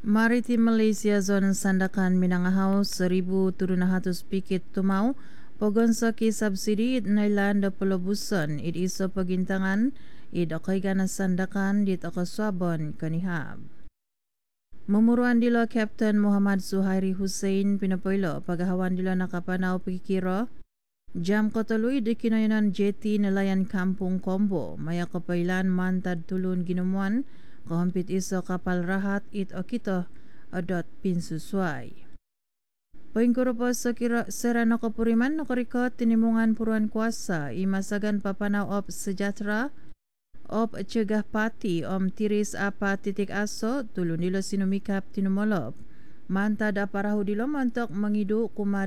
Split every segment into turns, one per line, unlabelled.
Maritim Malaysia zon sandakan Minangahau 1,700 pikit tumau pogon ki subsidi nailan da pelabusan it iso pagintangan it okaigan sandakan di Tokoswabon kanihab. Memuruan dilo Kapten Muhammad Suhairi Hussein pinapoilo pagahawan dilo nakapanaw pikiro jam kotului di kinayanan jeti nelayan Kampung Kombo maya kapailan mantad tulun ginamuan kahampit iso kapal rahat it okito adot pinsusuai. Poingkuro po sa serano kapuriman nakarikot tinimungan puruan kuasa imasagan papanaw op sejahtera op cegah pati tiris apa titik aso tulun dilo sinumikap tinumolop mantad aparahu dilo montok magidu kumad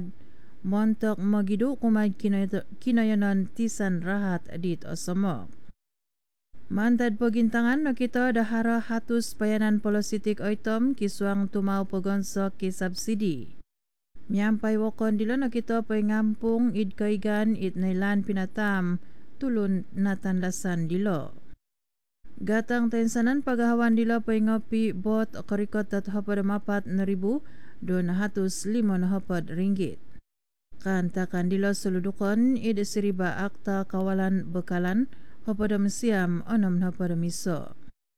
kinayanan tisan rahat dit osomok. Mantad pagintangan no kita dahara hatus payanan polositik oitom kisuang tumau pagonsok ki subsidi. Miampai wakon dilo no kita ngampung id kaigan id nailan pinatam tulun natandasan dilo. Gatang tensanan pagahawan dilo ngopi bot karikot at hapad mapat na ribu don hatus limon hapad ringgit. Kantakan dilo seludukon id seriba akta kawalan bekalan hapadam siam onom hapadam iso.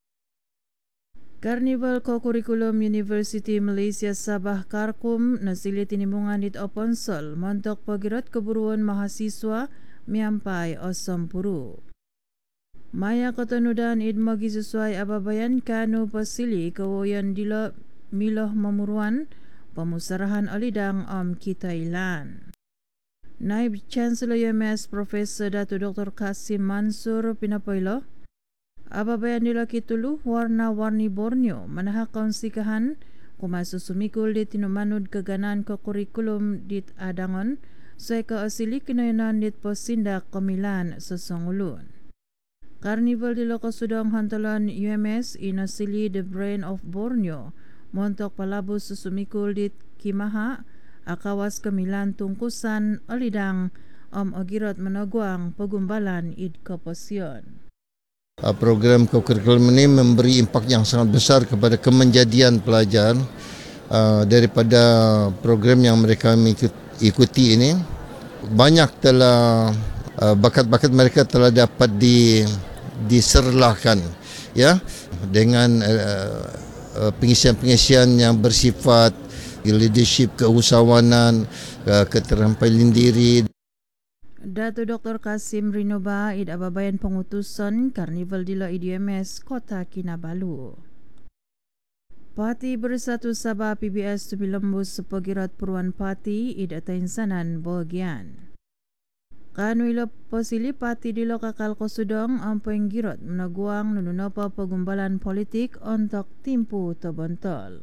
Carnival Curriculum University Malaysia Sabah Karkum nasili tinimungan it oponsol montok pagirot keburuan mahasiswa miampai osom puru. Maya katanudan id magi sesuai ababayan kanu pasili kawayan dilo miloh memuruan pemusarahan alidang kitailan. Naib Chancellor UMS Profesor Dato Dr. Kasim Mansur pinapoilo ababayan nila kitulu warna-warni Borneo manahak kauntsikahan kumasusumikul di tinumanud kaganan ke kurikulum dit adangon suai ka asili kinayanan dit posindak kamilan sesongulun. Carnival dilo kasudang hantalan UMS inasili the brain of Borneo montok palabus susumikul dit kimaha akawas kamilan tungkusan alidang agirot menagwang pagumbalan id kaposyon.
Program kurikulum ini memberi impak yang sangat besar kepada kemenjadian pelajar daripada program yang mereka ikuti ini. Banyak telah bakat-bakat mereka telah dapat diserlahkan ya dengan pengisian-pengisian yang bersifat leadership, keusahawanan, keterampilan diri.
Dato Dr. Kasim Rinoba id ababayan pengutusan Karnival dilo IDMS Kota Kinabalu. Parti Bersatu Sabah PBS tubilembus sepagirat Puruan Parti id atainsanan bahagian. Kanuilo posili parti dilo kakal kosudong ampoing girot menaguang nununapa pagumbalan politik untuk timpu tobontol.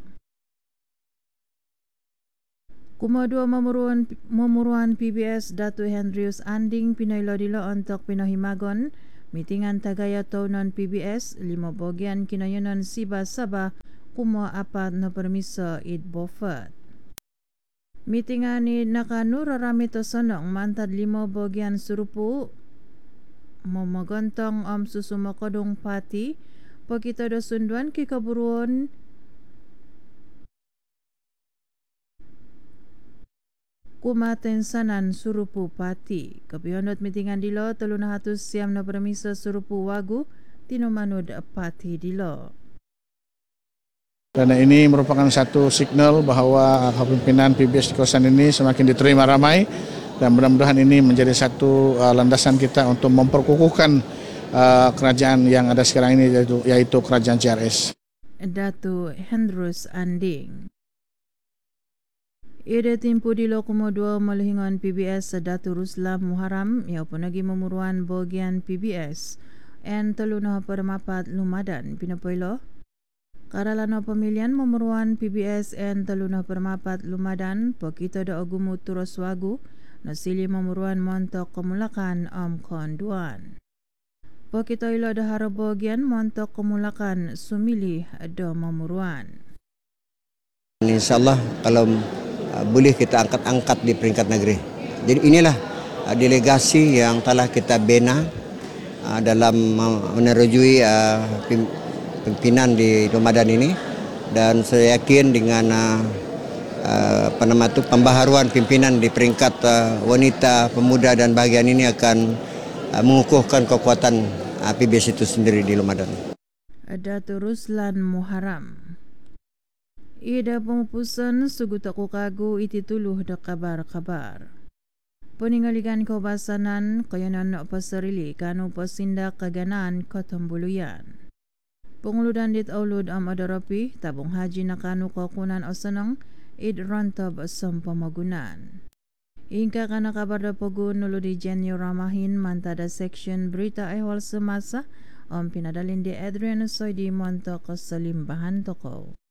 Kumadua memuruan PBS Datu Hendrius Anding pinailo dilo untuk pinahimagon mitingan tagaya taunan PBS 5 bagian kinayonan Siba Sabah kumo apat na permiso id bofat. Mitingan ni nakanu rarami to sonong mantad 5 bagian surupu mamagontong susumakodong pati pagkita do sunduan kikaburuan kumatensanan surupu pati. Kapiyonot mitingan dilo 300 siam na permiso surupu wagu tinumanud pati dilo.
Karena ini merupakan satu signal bahawa kepimpinan PBS di kawasan ini semakin diterima ramai dan mudah-mudahan ini menjadi satu landasan kita untuk memperkukuhkan kerajaan yang ada sekarang ini yaitu kerajaan CRS.
Datu Hendrus Anding. Ida timpu di Lokumo 2 malihingan PBS sa Datu Ruslam Muharam yaw panagi memuruan bagian PBS en teluna permapat lumadan pinapoilo. Karalano pemilihan memuruan PBS en teluna permapat lumadan pakita da agumu turoswagu nasili memuruan montok kemulakan konduan. Pakita ilo da harabagian montok kemulakan sumilih do memuruan.
InsyaAllah kalau boleh kita angkat-angkat di peringkat negeri. Jadi inilah delegasi yang telah kita bina dalam menerujui pimpinan di Ramadan ini dan saya yakin dengan pembaharuan pimpinan di peringkat wanita, pemuda dan bahagian ini akan mengukuhkan kekuatan PBS itu sendiri di Ramadan.
Datuk Ruslan Muharram. Ida pengupusan sugu tak kagu iti tuluh da kabar-kabar. Peningalikan kebasanan kayanan nak pasarili kanu pasindak kaganan Kotambuluyan. Penguludan dit aulud amadarapi tabung haji nakanu kakunan osanang id rantab asam pamagunan. Ingka kana kabar da pogun nulu di Jenyo Ramahin mantada section berita ehwal semasa pinadalin di Adrian Soidi montok keselimbahan toko.